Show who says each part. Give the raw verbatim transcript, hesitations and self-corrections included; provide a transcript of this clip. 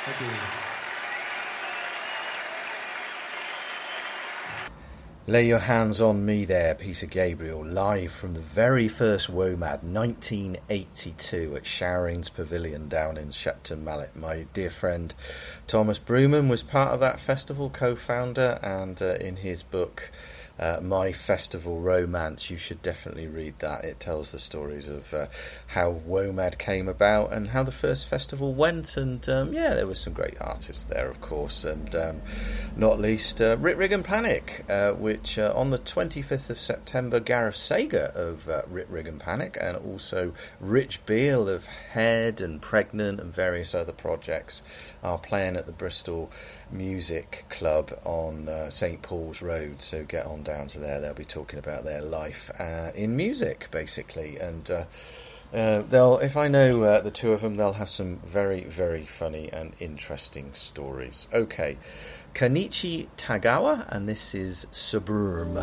Speaker 1: Thank you.
Speaker 2: Lay Your Hands on Me there, Peter Gabriel, live from the very first WOMAD, nineteen eighty-two, at Showerings Pavilion down in Shepton Mallet. My dear friend Thomas Bruman was part of that festival, co-founder, and uh, in his book, Uh, My Festival Romance, you should definitely read that. It tells the stories of uh, how WOMAD came about and how the first festival went, and um, yeah, there were some great artists there, of course, and um, not least uh, Rit Rig and Panic, uh, which uh, on the twenty-fifth of September, Gareth Sager of uh, Rit Rig and Panic, and also Rich Beale of Head and Pregnant and various other projects are playing at the Bristol Music Club on uh, St Paul's Road, so get on down to there. They'll be talking about their life uh, in music, basically, and uh, uh, they'll, if I know uh, the two of them, they'll have some very, very funny and interesting stories. Okay, Kanichi Tagawa, and this is Suburb.